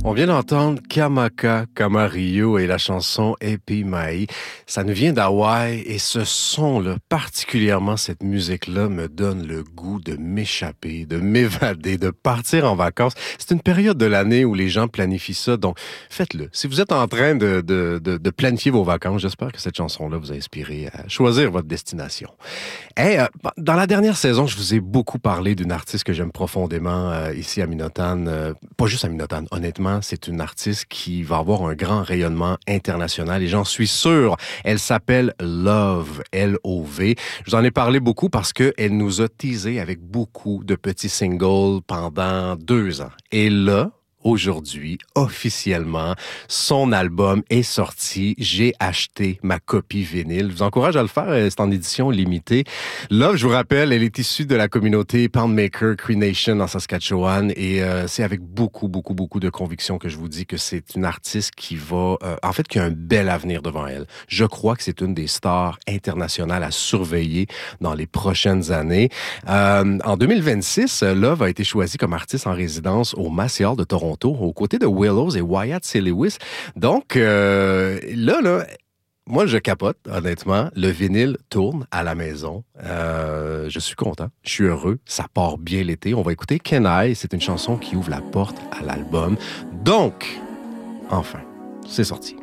On vient d'entendre Kamaka Kamario et la chanson Epi Mai. Ça nous vient d'Hawaï et ce son-là, particulièrement cette musique-là, me donne le goût de m'échapper, de m'évader, de partir en vacances. C'est une période de l'année où les gens planifient ça, donc faites-le. Si vous êtes en train de planifier vos vacances, j'espère que cette chanson-là vous a inspiré à choisir votre destination. Hey, dans la dernière saison, je vous ai beaucoup parlé d'une artiste que j'aime profondément ici à Minotan. Pas juste à Minotan, honnêtement, c'est une artiste qui va avoir un grand rayonnement international et j'en suis sûr. Elle s'appelle Love, L-O-V. Je vous en ai parlé beaucoup parce qu'elle nous a teasé avec beaucoup de petits singles pendant 2 ans. Et là, aujourd'hui, officiellement, son album est sorti. J'ai acheté ma copie vinyle. Je vous encourage à le faire. C'est en édition limitée. Love, je vous rappelle, elle est issue de la communauté Poundmaker Cree Nation en Saskatchewan et c'est avec beaucoup de conviction que je vous dis que c'est une artiste qui va, qui a un bel avenir devant elle. Je crois que c'est une des stars internationales à surveiller dans les prochaines années. En 2026, Love a été choisie comme artiste en résidence au Massey Hall de Toronto, aux côtés de Willows et Wyatt C. Lewis. Donc, là, moi, je capote, honnêtement. Le vinyle tourne à la maison. Je suis content. Je suis heureux. Ça part bien l'été. On va écouter Can I. C'est une chanson qui ouvre la porte à l'album. Donc, enfin, c'est sorti.